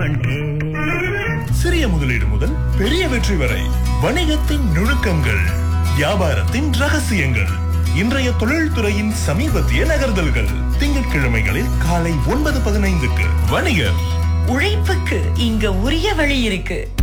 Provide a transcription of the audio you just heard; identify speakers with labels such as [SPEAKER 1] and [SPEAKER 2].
[SPEAKER 1] மண்ணே.
[SPEAKER 2] சிறிய முதலீடு முதல் பெரிய வெற்றி வரை வணிகத்தின் நுணுக்கங்கள், வியாபாரத்தின் ரகசியங்கள், இன்றைய தொழில்துறையின் சமீபத்திய நகர்தல்கள். திங்கட்கிழமைகளில் காலை 9:15 வணிகர்.
[SPEAKER 3] உழைப்புக்கு இங்க உரிய வழி இருக்கு.